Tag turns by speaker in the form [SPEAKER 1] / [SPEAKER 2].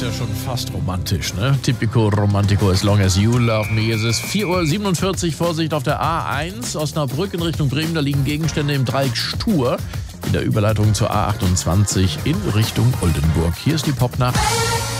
[SPEAKER 1] ist ja schon fast romantisch, ne? Typico romantico as long as you love me. Es ist 4:47 Uhr, Vorsicht auf der A1, Osnabrück in Richtung Bremen. Da liegen Gegenstände im Dreieck Stur in der Überleitung zur A28 in Richtung Oldenburg. Hier ist die Popnacht.